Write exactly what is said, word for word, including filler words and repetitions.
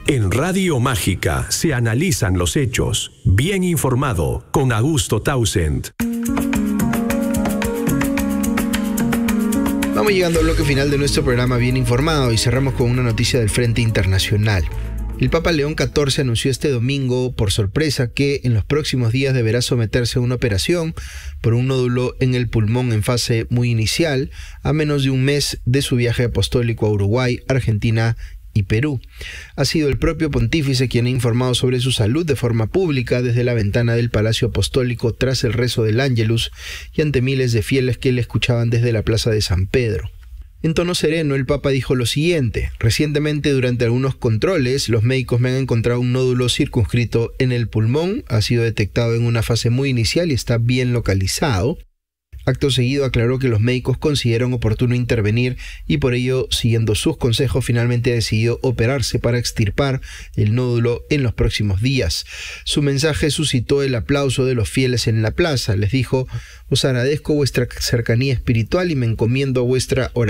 En Radio Mágica se analizan los hechos. Bien informado con Augusto Townsend. Vamos llegando al bloque final de nuestro programa Bien Informado y cerramos con una noticia del Frente Internacional. El Papa León catorce anunció este domingo por sorpresa que en los próximos días deberá someterse a una operación por un nódulo en el pulmón en fase muy inicial, a menos de un mes de su viaje apostólico a Uruguay, Argentina y Perú. Ha sido el propio pontífice quien ha informado sobre su salud de forma pública desde la ventana del Palacio Apostólico tras el rezo del Ángelus y ante miles de fieles que le escuchaban desde la Plaza de San Pedro. En tono sereno, el Papa dijo lo siguiente: recientemente, durante algunos controles, los médicos me han encontrado un nódulo circunscrito en el pulmón, ha sido detectado en una fase muy inicial y está bien localizado. Acto seguido aclaró que los médicos consideraron oportuno intervenir y por ello, siguiendo sus consejos, finalmente decidió operarse para extirpar el nódulo en los próximos días. Su mensaje suscitó el aplauso de los fieles en la plaza. Les dijo: os agradezco vuestra cercanía espiritual y me encomiendo a vuestra oración.